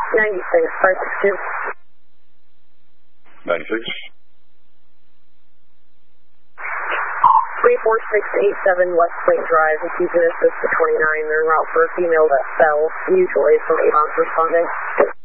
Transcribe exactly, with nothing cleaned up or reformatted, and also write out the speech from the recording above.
ninety-six, five six two. ninety-six. three four six eight seven West Point Drive, if you can assist the twenty-nine, they're en route for a female that fell, usually from Avon's responding.